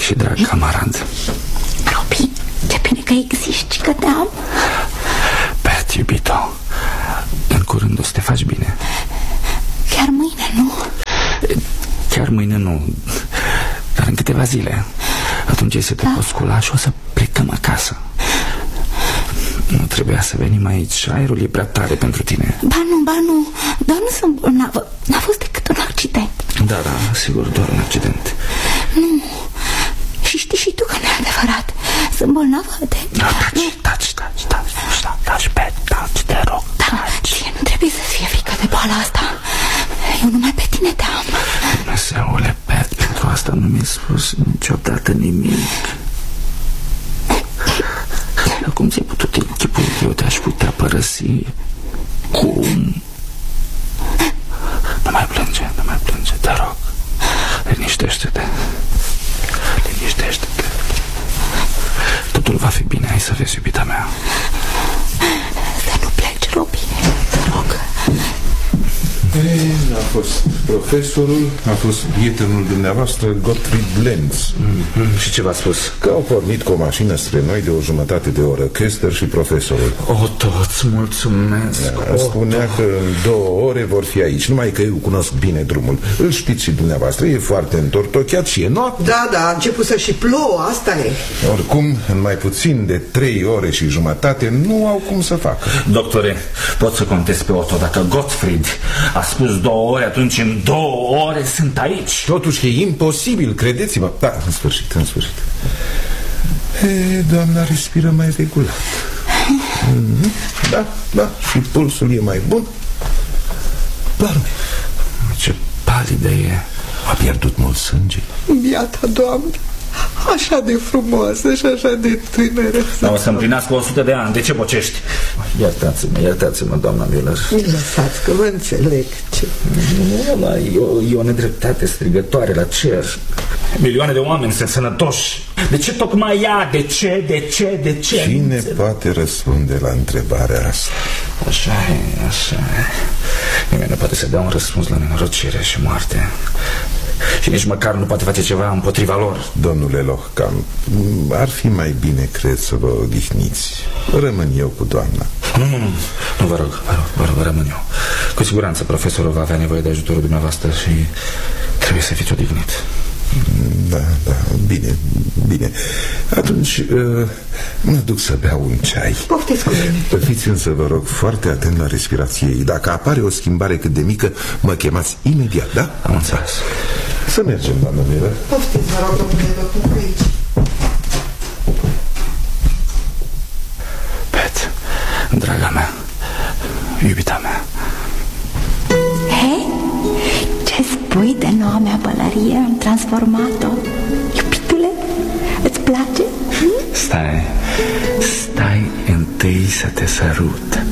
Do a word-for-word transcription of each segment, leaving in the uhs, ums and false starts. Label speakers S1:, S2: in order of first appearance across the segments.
S1: și drag camarad.
S2: Robi, ce bine că existi, că te-am.
S1: Pat, iubito, în curând o să te faci bine.
S2: Chiar mâine, nu?
S1: Chiar mâine nu, dar în câteva zile. Atunci să te da. poți scula și o să plecăm acasă. Nu trebuia să venim aici, aerul e prea tare pentru tine.
S2: Ba nu, ba nu, doar nu sunt bolnavă. N-a fost decât un accident.
S1: Da, da, sigur, doar un accident.
S2: Nu, și știi și tu că nu e adevărat. Sunt bolnavă de...
S1: Da, taci, taci, taci, taci, taci, taci, pe, taci, te rog,
S2: da, ție nu trebuie să fie frică de boala asta. Eu numai pe tine te am.
S1: Dumnezeule, Pat, pentru asta nu mi-ai spus niciodată nimic. Cum ți-ai putut închipui că eu te-aș putea părăsi? Cum? Nu mai plânge, nu mai plânge, te rog. Liniștește-te. Liniștește-te. Totul va fi bine, hai să vezi, iubita mea.
S2: Să nu pleci, Robi, te rog.
S3: A fost profesorul, a fost prietenul dumneavoastră, Gottfried Lenz.
S1: Mm-hmm. Și ce v-a spus?
S3: Că au pornit cu o mașină spre noi de o jumătate de oră, Kester și profesorul.
S1: O, toți, mulțumesc.
S3: Da, spunea că în două ore vor fi aici, numai că eu cunosc bine drumul. Îl știți și dumneavoastră, e foarte întortocheat și e noapte.
S4: Da, da, a început să și plouă, asta e.
S3: Oricum, în mai puțin de trei ore și jumătate nu au cum să facă.
S1: Doctore, pot să contez pe Otto. Dacă Gottfried a spus două ore, atunci în două ore sunt aici.
S3: Totuși e imposibil, credeți-mă. Da, în sfârșit, în sfârșit. E, doamna respiră mai regulat. Mm-hmm. Da, da, și pulsul e mai bun. Doarme.
S1: Ce palidă e.
S3: A pierdut mult sânge.
S4: Biata doamnă, așa de frumoasă și așa de tânără.
S1: Da, o să împlinească o sută de ani. De ce bocești? Iertați-mă, iertați-mă, doamna Müller.
S4: Lăsați că vă înțeleg. Ce...
S1: Nu, da, e, o, e o nedreptate strigătoare la cer. Milioane de oameni sunt sănătoși. De ce tocmai ea? De ce? De ce? De ce?
S3: Cine poate răspunde la întrebarea asta?
S1: Așa e, așa e. Nimeni nu poate să dea un răspuns la nenorocire și moarte. Și nici măcar nu poate face ceva împotriva lor.
S3: Domnule Lohcam, ar fi mai bine, cred, să vă odihniți. Rămân eu cu doamna.
S1: Nu, nu, nu, nu vă rog, vă rog, vă rog, rămân eu. Cu siguranță profesorul va avea nevoie de ajutorul dumneavoastră și trebuie să fiți odihnit.
S3: Da, da, bine, bine. Atunci uh, mă duc să beau un ceai.
S4: Poftiți cu mine.
S3: Fiți însă, vă rog, foarte atent la respirație ei. Dacă apare o schimbare cât de mică, mă chemați imediat, da?
S1: Am înțeles.
S3: Să mergem, doamnă Müller.
S4: Poftiți, vă rog, domnule, vă pun pe aici.
S1: Pat, draga mea, iubita mea.
S2: Hei, ce spui de noua mea pălărie? Am transformat-o. Iubitule, îți place?
S1: Stai, stai întâi să te sărut.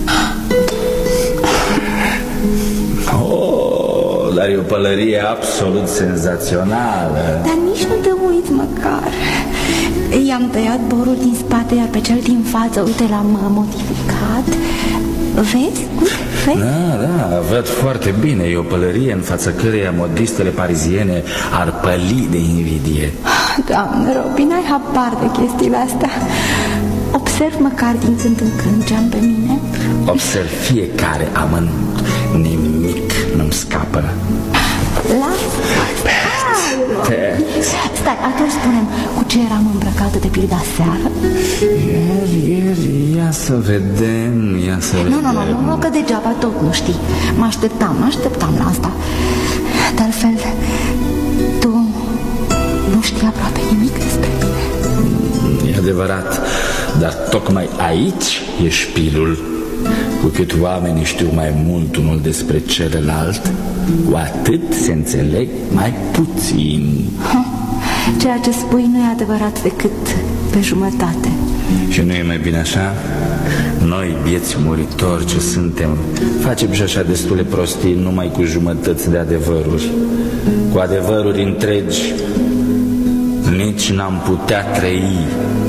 S1: Oh, dar e o pălărie absolut senzațională.
S2: Dar nici nu te uiți măcar. I-am tăiat borul din spate, iar pe cel din față, uite, l-am modificat. Vezi? Vezi?
S1: Da, da, văd foarte bine. E o pălărie în fața căreia modistele pariziene ar păli de invidie.
S2: Doamne, Robin, ai habar de chestiile astea. Observ măcar din când în când ce am pe mine.
S1: Observ fiecare amănunt. Nimic nu-mi scapă.
S2: Lasă. Stai, atunci spune-mi, cu ce eram îmbrăcată de pildă aseară?
S1: Ieri, ieri, ia să vedem, ia să vedem.
S2: Nu, nu, nu, nu, că degeaba tot nu știi. Mă așteptam, mă așteptam la asta. De altfel, tu nu știi aproape nimic despre mine.
S1: E adevărat, dar tocmai aici e șpilul. Cu cât oamenii știu mai mult unul despre celălalt, cu atât se înțeleg mai puțin.
S2: Ceea ce spui nu e adevărat decât pe jumătate.
S1: Și nu e mai bine așa? Noi, bieți muritori ce suntem, facem și așa destule prostii numai cu jumătăți de adevăruri. Cu adevăruri întregi nici n-am putea trăi.